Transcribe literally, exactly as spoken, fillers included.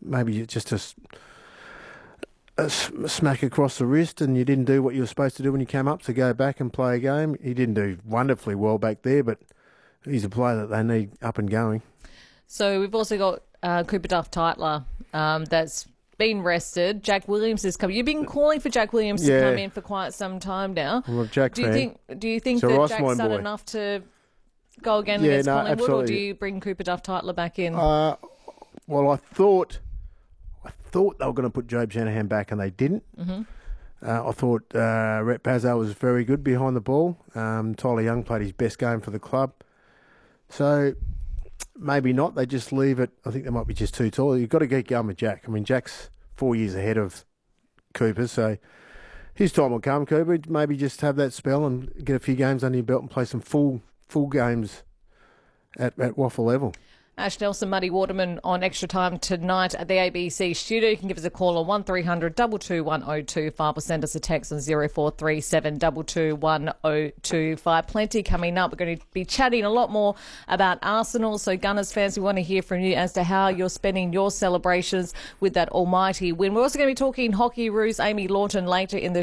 maybe just a, a smack across the wrist, and you didn't do what you were supposed to do when you came up to go back and play a game. He didn't do wonderfully well back there, but he's a player that they need up and going. So we've also got uh, Cooper Duff-Tytler um, that's been rested. Jack Williams is coming. You've been calling for Jack Williams Yeah. to come in for quite some time now. I'm a Jack do you fan. think? Do you think So that Ross, Jack's my done boy. enough to go again Yeah, against no, Collingwood, or absolutely. do you bring Cooper Duff-Tytler back in? Uh, well, I thought, I thought they were going to put Jobe Shanahan back, and they didn't. Mm-hmm. Uh, I thought uh, Rhett Pazzo was very good behind the ball. Um, Tyler Young played his best game for the club. So maybe not. They just leave it. I think they might be just too tall. You've got to get going with Jack. I mean, Jack's four years ahead of Cooper, so his time will come, Cooper. Maybe just have that spell and get a few games under your belt and play some full full games at, at waffle level. Ash Nelson, Muddy Waterman on Extra Time tonight at the A B C studio. You can give us a call on one three hundred two two one oh two five or send us a text on zero four three seven two two one oh two five. Plenty coming up. We're going to be chatting a lot more about Arsenal. So Gunners fans, we want to hear from you as to how you're spending your celebrations with that almighty win. We're also going to be talking Hockey Roos, Amy Lawton later in the